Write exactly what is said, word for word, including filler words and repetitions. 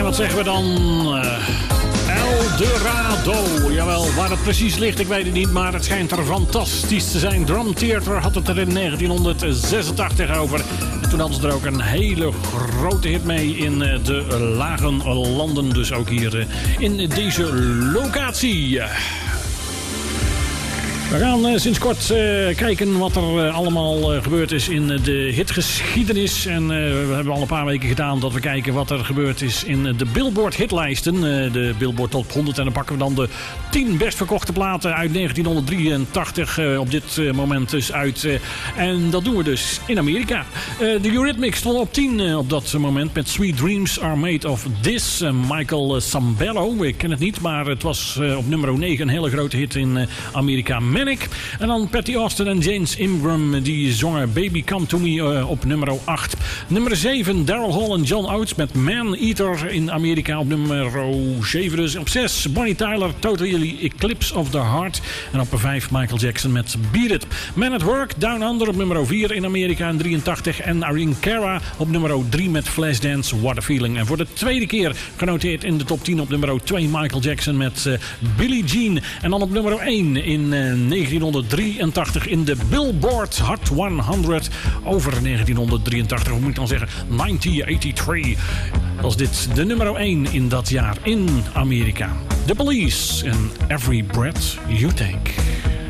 wat zeggen we dan? Uh, El Dorado. Jawel, waar het precies ligt, ik weet het niet. Maar het schijnt er fantastisch te zijn. Drum Theater had het er in negentienhonderdzesentachtig over. En toen hadden ze er ook een hele grote hit mee in de lage landen. Dus ook hier in deze locatie. We gaan uh, sinds kort uh, kijken wat er uh, allemaal uh, gebeurd is in uh, de hitgeschiedenis. En uh, we hebben al een paar weken gedaan dat we kijken wat er gebeurd is in uh, de Billboard hitlijsten. Uh, de Billboard Top honderd. En dan pakken we dan de tien best verkochte platen uit negentienhonderddrieëntachtig uh, op dit uh, moment dus uit. Uh, en dat doen we dus in Amerika. Uh, de Eurythmics stonden op tien uh, op dat moment met Sweet Dreams Are Made of This. Uh, Michael Sambello, ik ken het niet, maar het was uh, op nummer negen een hele grote hit in uh, Amerika. Manic. En dan Patty Austin en James Ingram, die zongen Baby Come To Me uh, op nummer acht. Nummer zeven, Daryl Hall en John Oates met Man Eater in Amerika op nummer zeven. Dus op zes, Bonnie Tyler, Totally Eclipse of the Heart. En op vijf, Michael Jackson met Beat It. Man at Work, Down Under op nummer vier in Amerika in drieëntachtig. En Irene Cara op nummer drie met Flashdance, What a Feeling. En voor de tweede keer genoteerd in de top tien op nummer twee, Michael Jackson met uh, Billie Jean. En dan op nummer één in uh, negentienhonderddrieëntachtig in de Billboard Hot honderd over negentienhonderddrieëntachtig, hoe moet ik dan zeggen, negentien eenennegentig. Was dit de nummer één in dat jaar in Amerika. The Police en Every Breath You Take.